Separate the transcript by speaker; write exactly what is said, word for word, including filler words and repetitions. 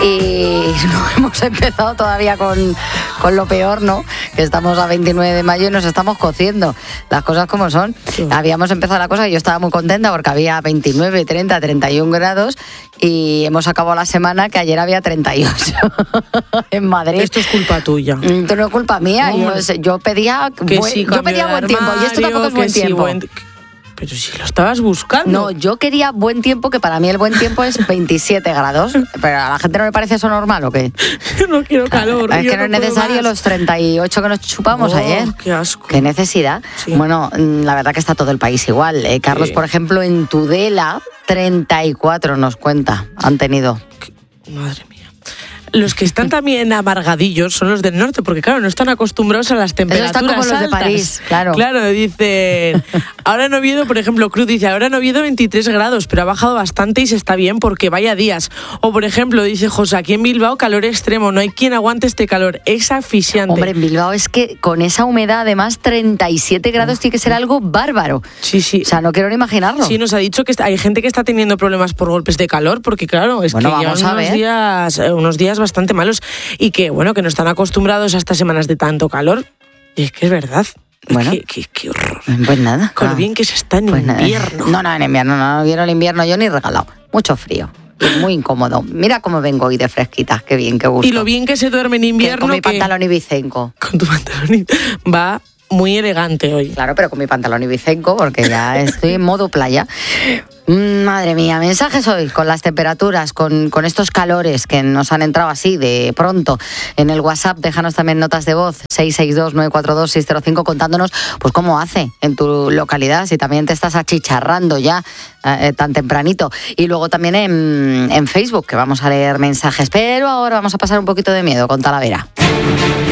Speaker 1: y no hemos empezado todavía con, con lo peor, ¿no? Que estamos a veintinueve de mayo y nos estamos cociendo. Las cosas como son. Sí. Habíamos empezado la cosa y yo estaba muy contenta porque había veintinueve, treinta, treinta y un grados y hemos acabado la semana que ayer había treinta y ocho en Madrid.
Speaker 2: Esto es culpa tuya.
Speaker 1: Esto no es culpa mía. Yo, yo pedía,
Speaker 2: que
Speaker 1: buen,
Speaker 2: sí,
Speaker 1: yo pedía buen tiempo y esto tampoco es buen
Speaker 2: sí,
Speaker 1: tiempo.
Speaker 2: Buen... Pero si lo estabas buscando.
Speaker 1: No, yo quería buen tiempo, que para mí el buen tiempo es veintisiete grados. Pero a la gente no le parece eso normal, ¿o qué?
Speaker 2: Yo no quiero calor.
Speaker 1: Es que no, no es necesario
Speaker 2: más.
Speaker 1: los treinta y ocho que nos chupamos
Speaker 2: oh,
Speaker 1: ayer.
Speaker 2: Qué asco.
Speaker 1: Qué necesidad. Sí. Bueno, la verdad que está todo el país igual. Eh, Carlos, sí. por ejemplo, en Tudela, treinta y cuatro nos cuenta, han tenido.
Speaker 2: Madre mía. Los que están también amargadillos son los del norte, porque claro, no están acostumbrados a las temperaturas
Speaker 1: altas. Eso está como
Speaker 2: altas.
Speaker 1: Los de París, claro.
Speaker 2: Claro, dicen, ahora en Oviedo, por ejemplo, Cruz dice, ahora en Oviedo veintitrés grados, pero ha bajado bastante y se está bien porque vaya días. O por ejemplo, dice José, aquí en Bilbao calor extremo, no hay quien aguante este calor, es asfixiante.
Speaker 1: Hombre, en Bilbao es que con esa humedad, además, treinta y siete grados tiene que ser algo bárbaro.
Speaker 2: Sí, sí.
Speaker 1: O sea, no quiero ni imaginarlo.
Speaker 2: Sí, nos ha dicho que hay gente que está teniendo problemas por golpes de calor, porque claro, es
Speaker 1: bueno,
Speaker 2: que
Speaker 1: vamos
Speaker 2: llevan
Speaker 1: a
Speaker 2: unos
Speaker 1: ver.
Speaker 2: días, unos días bastante malos. Y que, bueno, que no están acostumbrados a estas semanas de tanto calor. Y es que es verdad.
Speaker 1: Bueno.
Speaker 2: Qué, qué, qué horror.
Speaker 1: Pues nada.
Speaker 2: Con
Speaker 1: ah.
Speaker 2: bien que se está en
Speaker 1: pues
Speaker 2: invierno.
Speaker 1: No, no, en invierno no, no quiero el invierno yo ni regalado. Mucho frío. Muy incómodo. Mira cómo vengo hoy de fresquita. Qué bien, qué gusto.
Speaker 2: Y lo bien que se duerme en invierno.
Speaker 1: Que con mi
Speaker 2: que...
Speaker 1: pantalón ibicenco.
Speaker 2: Con tu pantalón va muy elegante hoy.
Speaker 1: Claro, pero con mi pantalón ibicenco porque ya estoy en modo playa. Madre mía, mensajes hoy con las temperaturas, con, con estos calores que nos han entrado así de pronto en el WhatsApp. Déjanos también notas de voz seis seis dos, nueve cuatro dos, seis cero cinco contándonos pues cómo hace en tu localidad, si también te estás achicharrando ya eh, tan tempranito. Y luego también en, en Facebook, que vamos a leer mensajes, pero ahora vamos a pasar un poquito de miedo con Talavera.